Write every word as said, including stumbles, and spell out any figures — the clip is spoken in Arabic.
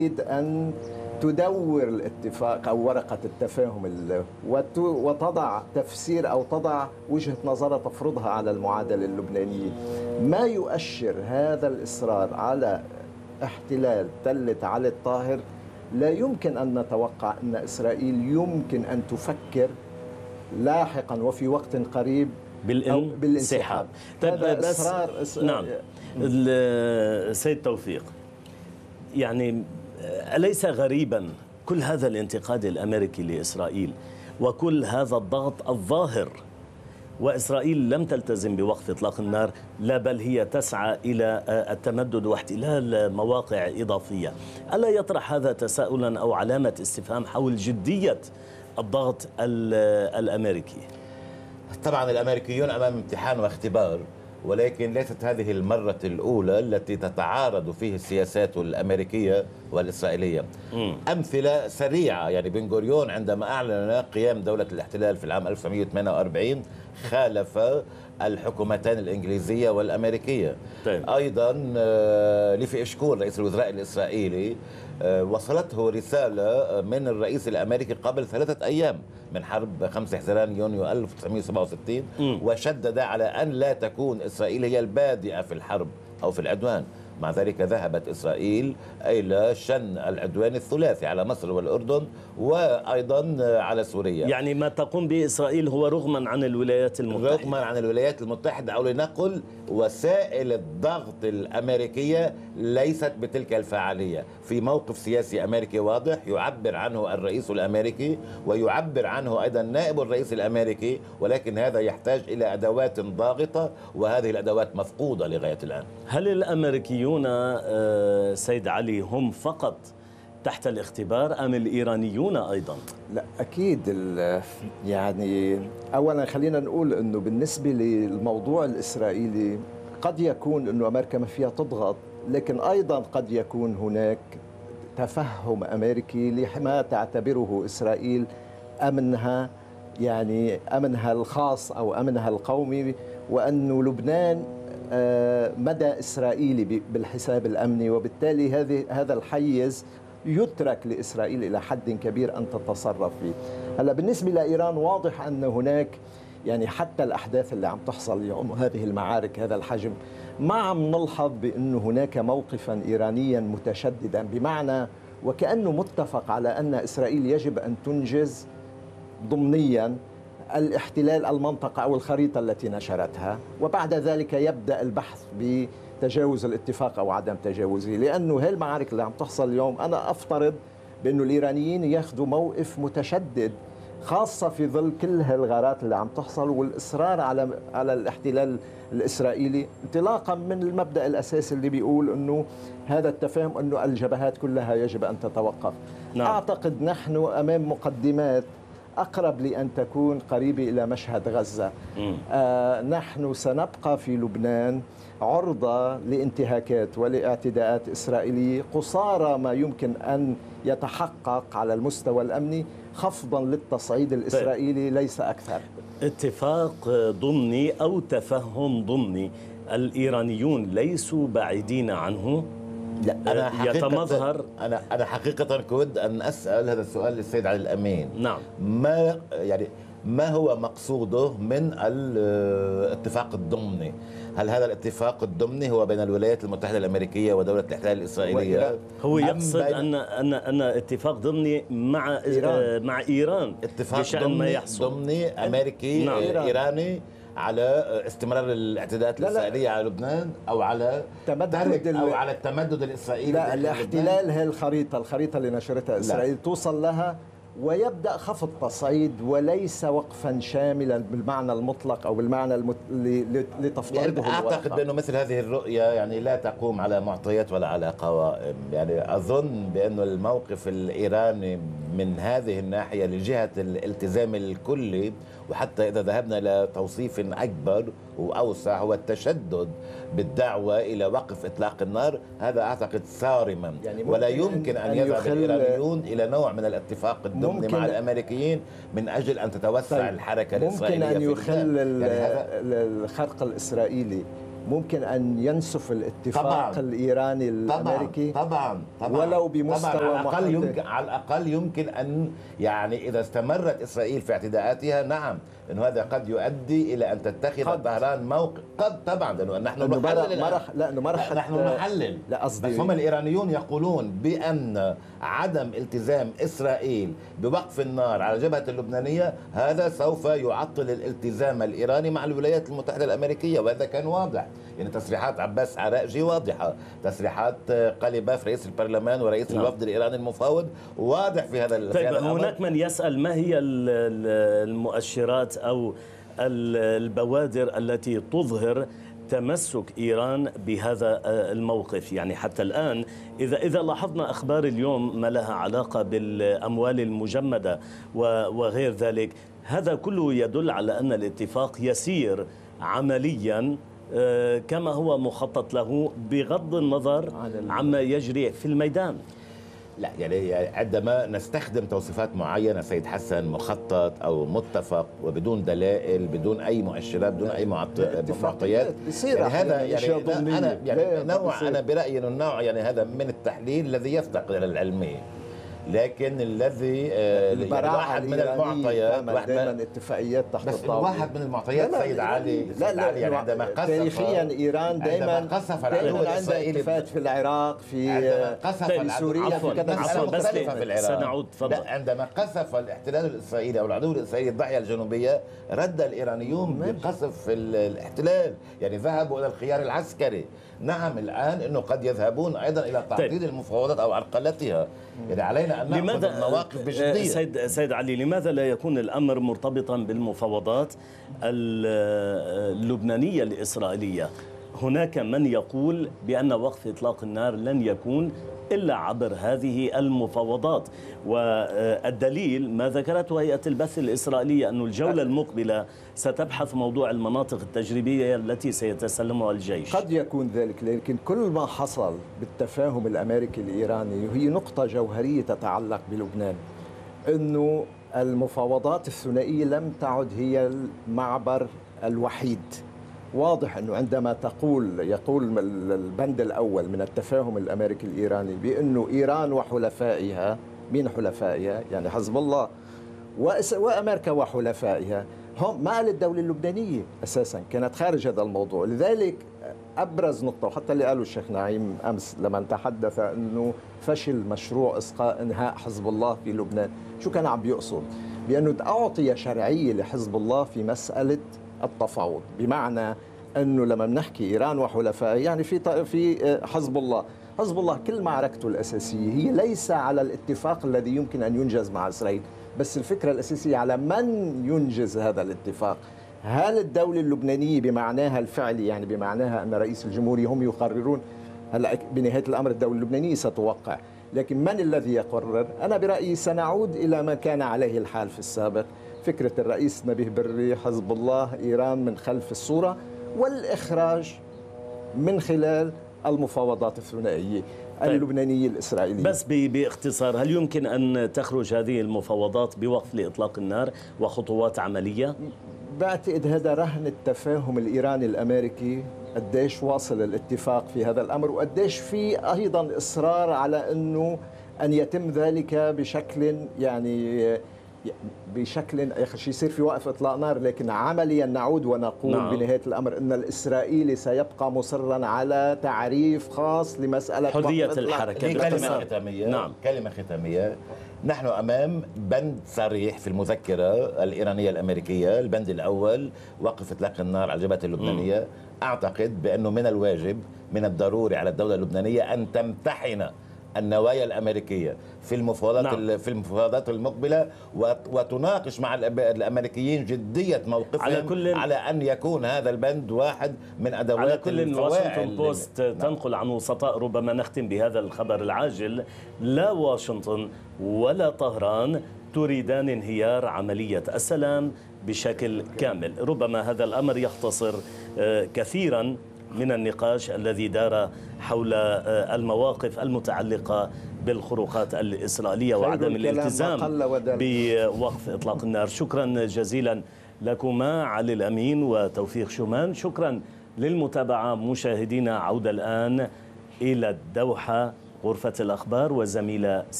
أن تدور الاتفاق أو ورقة التفاهم وتضع تفسير أو تضع وجهة نظر تفرضها على المعادلة اللبنانية. ما يؤشر هذا الإصرار على احتلال تلة علي الطاهر لا يمكن أن نتوقع أن إسرائيل يمكن أن تفكر لاحقا وفي وقت قريب بالانسحاب. هذا إصرار. نعم. السيد توفيق، يعني أليس غريبا كل هذا الانتقاد الأمريكي لإسرائيل وكل هذا الضغط الظاهر وإسرائيل لم تلتزم بوقف إطلاق النار، لا بل هي تسعى إلى التمدد واحتلال مواقع إضافية؟ ألا يطرح هذا تساؤلا أو علامة استفهام حول جدية الضغط الأمريكي؟ طبعا الأمريكيون أمام امتحان واختبار، ولكن ليست هذه المرة الأولى التي تتعارض فيه السياسات الأمريكية والإسرائيلية. م. أمثلة سريعة، يعني بن غوريون عندما أعلن قيام دولة الاحتلال في العام ألف وتسعمئة وثمانية وأربعين خالف الحكومتين الإنجليزية والأمريكية. طيب. أيضا ليفي إشكول رئيس الوزراء الإسرائيلي وصلته رسالة من الرئيس الأمريكي قبل ثلاثة أيام من حرب خمسة حزيران يونيو ألف وتسعمئة وسبعة وستين، م. وشدد على أن لا تكون إسرائيل هي البادئة في الحرب أو في العدوان. مع ذلك ذهبت إسرائيل إلى شن العدوان الثلاثي على مصر والأردن وأيضا على سوريا. يعني ما تقوم به إسرائيل هو رغما عن الولايات المتحدة، رغما عن الولايات المتحدة، أو لنقل وسائل الضغط الأمريكية ليست بتلك الفعالية. في موقف سياسي أمريكي واضح يعبر عنه الرئيس الأمريكي ويعبر عنه أيضا نائب الرئيس الأمريكي، ولكن هذا يحتاج إلى أدوات ضاغطة، وهذه الأدوات مفقودة لغاية الآن. هل الأمريكيون سيد علي هم فقط تحت الاختبار أم الإيرانيون أيضا؟ لا أكيد. يعني أولا خلينا نقول أنه بالنسبة للموضوع الإسرائيلي قد يكون أنه أمريكا ما فيها تضغط، لكن أيضا قد يكون هناك تفهم أمريكي لما تعتبره إسرائيل أمنها، يعني أمنها الخاص أو أمنها القومي، وأن لبنان مدى إسرائيلي بالحساب الأمني، وبالتالي هذه هذا الحيز يترك لإسرائيل إلى حد كبير أن تتصرف فيه. هلا بالنسبة لإيران واضح أن هناك يعني حتى الأحداث اللي عم تحصل اليوم، هذه المعارك هذا الحجم، ما عم نلحظ بأنه هناك موقفا إيرانيا متشددا، بمعنى وكأنه متفق على أن إسرائيل يجب أن تنجز ضمنيا الاحتلال المنطقة أو الخريطة التي نشرتها، وبعد ذلك يبدأ البحث بتجاوز الاتفاق أو عدم تجاوزه. لأنه هاي المعارك اللي عم تحصل اليوم أنا أفترض بأنه الإيرانيين ياخذوا موقف متشدد، خاصة في ظل كل هالغارات اللي عم تحصل والإصرار على على الاحتلال الإسرائيلي، انطلاقا من المبدأ الأساسي اللي بيقول أنه هذا التفاهم أنه الجبهات كلها يجب أن تتوقف. نعم. أعتقد نحن أمام مقدمات أقرب لأن تكون قريبة إلى مشهد غزة. آه نحن سنبقى في لبنان عرضة لانتهاكات ولاعتداءات إسرائيلية قصارى ما يمكن أن يتحقق على المستوى الأمني خفضا للتصعيد الإسرائيلي ليس أكثر. اتفاق ضمني أو تفهم ضمني الإيرانيون ليسوا بعيدين عنه. لا أنا حقيقة يتمظهر أنا أنا حقيقة كنت أن أسأل هذا السؤال للسيد علي الأمين. نعم. ما يعني ما هو مقصوده من الاتفاق الضمني؟ هل هذا الاتفاق الضمني هو بين الولايات المتحدة الأمريكية ودولة الاحتلال الإسرائيلية؟ هو يقصد أن أن أن اتفاق ضمني مع إيران، مع إيران اتفاق ضمني, ضمني أمريكي. نعم. إيراني على استمرار الاعتداءات الإسرائيلية على لبنان أو على تمدد أو على التمدد الإسرائيلي. لا الاحتلال هي الخريطة الخريطة اللي نشرتها إسرائيل توصل لها ويبدأ خفض تصعيد وليس وقفا شاملا بالمعنى المطلق أو بالمعنى المت... لتفترضه. يعني أعتقد بأنه مثل هذه الرؤية يعني لا تقوم على معطيات ولا على قوائم. يعني أظن بأنه الموقف الإيراني من هذه الناحية لجهة الالتزام الكلي، وحتى إذا ذهبنا إلى توصيف أكبر وأوسع هو التشدد بالدعوة إلى وقف إطلاق النار، هذا أعتقد صارما. يعني ولا يمكن أن, أن يذهب الإيرانيون إلى نوع من الاتفاق الضمني مع الأمريكيين من أجل أن تتوسع طيب الحركة الإسرائيلية. ممكن أن يخل يعني الخرق الإسرائيلي ممكن أن ينسف الاتفاق طبعاً. الإيراني الأمريكي طبعا طبعا ولو بمستوى طبعاً. على الأقل محدد. يمكن على الأقل يمكن أن يعني إذا استمرت إسرائيل في اعتداءاتها، نعم إنه هذا قد يؤدي إلى أن تتخذ قد. طهران موقف، قد طبعا، لأنه نحن إنه نحلل مرة- الآن. مرة- لا إنه مرة لا، نحن نحلل، لا قصدي بس هم الإيرانيون يقولون بأن عدم التزام إسرائيل بوقف النار على الجبهة اللبنانية هذا سوف يعطل الالتزام الإيراني مع الولايات المتحدة الأمريكية، وهذا كان واضح. يعني تصريحات عباس عراقجي واضحة، تصريحات قليباف رئيس البرلمان ورئيس نعم. الوفد الإيراني المفوض واضح في هذا في طيب هذا الأمر. هناك من يسأل ما هي ال- ال- المؤشرات أو ال- البوادر التي تظهر تمسك إيران بهذا الموقف؟ يعني حتى الآن إذا إذا لاحظنا أخبار اليوم ما لها علاقة بالأموال المجمدة وغير ذلك، هذا كله يدل على أن الاتفاق يسير عمليا كما هو مخطط له بغض النظر عما يجري في الميدان. لا يعني عندما نستخدم توصيفات معينة سيد حسن، مخطط أو متفق وبدون دلائل بدون أي مؤشرات بدون أي معط- معطيات، يعني هذا يعني أنا يعني نوع أنا برأيي أنه النوع يعني هذا من التحليل الذي يفتقر إلى العلمية، لكن الذي يعني واحد من المعطيات دائما اتفاقيات تحت بس الطاوله. واحد من المعطيات سيد علي لا سيد لا علي يعني عندما قصف تاريخيا ايران دائما قصف دائما عندها اتفاقات في العراق في قصف في سوريا عفوا في كذا عفوا بس في العراق. سنعود تفضل. عندما قصف الاحتلال الاسرائيلي او العدو الاسرائيلي الضاحيه الجنوبيه رد الايرانيون بقصف الاحتلال، يعني ذهبوا الى الخيار العسكري. نعم الان انه قد يذهبون ايضا الى تعطيل طيب. المفاوضات او عرقلتها، يعني علينا ان ناخذ لماذا المواقف بجديه. سيد سيد علي، لماذا لا يكون الامر مرتبطا بالمفاوضات اللبنانيه الاسرائيليه؟ هناك من يقول بان وقف اطلاق النار لن يكون إلا عبر هذه المفاوضات، والدليل ما ذكرته هيئة البث الإسرائيلية أن الجولة المقبلة ستبحث موضوع المناطق التجريبية التي سيتسلمها الجيش. قد يكون ذلك، لكن كل ما حصل بالتفاهم الأمريكي الإيراني وهي نقطة جوهرية تتعلق بلبنان، أنه المفاوضات الثنائية لم تعد هي المعبر الوحيد. واضح أنه عندما تقول يقول البند الأول من التفاهم الأمريكي الإيراني بأنه إيران وحلفائها، مين حلفائها؟ يعني حزب الله وأمريكا وحلفائها، هم ما قال الدولة اللبنانية أساسا كانت خارج هذا الموضوع. لذلك أبرز نقطة، وحتى اللي قاله الشيخ نعيم أمس لما تحدث أنه فشل مشروع إسقاط إنهاء حزب الله في لبنان، شو كان عم بيقصد؟ بأنه أعطي شرعية لحزب الله في مسألة التفاوض، بمعنى انه لما بنحكي ايران وحلفائها يعني في في حزب الله، حزب الله كل معركته الاساسيه هي ليس على الاتفاق الذي يمكن ان ينجز مع اسرائيل، بس الفكره الاساسيه على من ينجز هذا الاتفاق. هل الدوله اللبنانيه بمعناها الفعلي، يعني بمعناها ان رئيس الجمهوريه هم يقررون؟ هلا بنهايه الامر الدوله اللبنانيه ستوقع، لكن من الذي يقرر؟ انا برايي سنعود الى ما كان عليه الحال في السابق، فكرة الرئيس نبيه بري، حزب الله، إيران من خلف الصورة، والإخراج من خلال المفاوضات الثنائية طيب. اللبنانية الإسرائيلية. بس باختصار، هل يمكن أن تخرج هذه المفاوضات بوقف لإطلاق النار وخطوات عملية؟ بعتقد هذا رهن التفاهم الإيراني الأمريكي، قديش واصل الاتفاق في هذا الأمر، وقديش في أيضا إصرار على أنه أن يتم ذلك بشكل يعني بشكل يا اخي يصير في وقف اطلاق نار، لكن عمليا نعود ونقول نعم. بنهايه الامر ان الاسرائيلي سيبقى مصرا على تعريف خاص لمساله حريه الحركه. كلمه ختاميه نعم. كلمه ختاميه، نحن امام بند صريح في المذكره الايرانيه الامريكيه، البند الاول وقف اطلاق النار على الجبهه اللبنانيه. م. اعتقد بانه من الواجب من الضروري على الدوله اللبنانيه ان تمتحن النوايا الامريكيه في المفاوضات نعم. في المفاوضات المقبله، وتناقش مع الامريكيين جديه موقفهم على, كل على ان يكون هذا البند واحد من ادوات على كل. واشنطن بوست نعم. تنقل عن وسطاء، ربما نختم بهذا الخبر العاجل، لا واشنطن ولا طهران تريدان انهيار عمليه السلام بشكل كامل. ربما هذا الامر يختصر كثيرا من النقاش الذي دار حول المواقف المتعلقة بالخروقات الإسرائيلية وعدم الالتزام بوقف إطلاق النار. شكرا جزيلا لكما علي الأمين وتوفيق شومان، شكرا للمتابعة مشاهدينا، عودة الآن إلى الدوحة غرفة الأخبار والزميلة